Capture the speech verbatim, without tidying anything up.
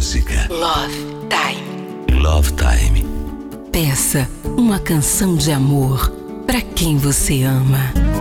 música. Love Time. Love Time. Peça uma canção de amor para quem você ama.